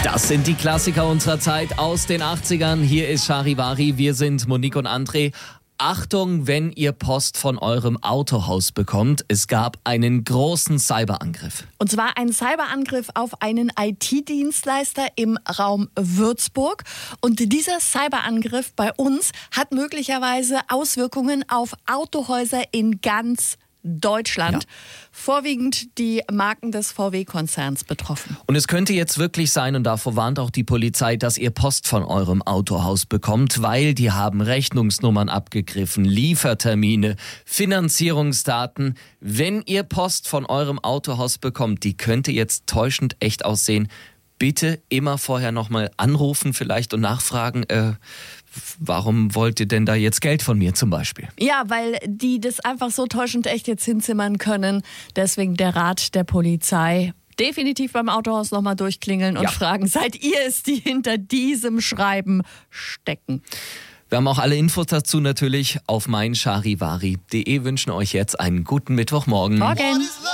Das sind die Klassiker unserer Zeit aus den 80ern. Hier ist Charivari, wir sind Monique und André. Achtung, wenn ihr Post von eurem Autohaus bekommt. Es gab einen großen Cyberangriff. Und zwar ein Cyberangriff auf einen IT-Dienstleister im Raum Würzburg. Und dieser Cyberangriff bei uns hat möglicherweise Auswirkungen auf Autohäuser in ganz Deutschland. Ja. Vorwiegend die Marken des VW-Konzerns betroffen. Und es könnte jetzt wirklich sein, und davor warnt auch die Polizei, dass ihr Post von eurem Autohaus bekommt, weil die haben Rechnungsnummern abgegriffen, Liefertermine, Finanzierungsdaten. Wenn ihr Post von eurem Autohaus bekommt, die könnte jetzt täuschend echt aussehen. Bitte immer vorher nochmal anrufen vielleicht und nachfragen, warum wollt ihr denn da jetzt Geld von mir zum Beispiel? Ja, weil die das einfach so täuschend echt jetzt hinzimmern können. Deswegen der Rat der Polizei. Definitiv beim Autohaus nochmal durchklingeln und fragen, seid ihr es, die hinter diesem Schreiben stecken? Wir haben auch alle Infos dazu natürlich auf meincharivari.de. Wünschen euch jetzt einen guten Mittwochmorgen. Morgen.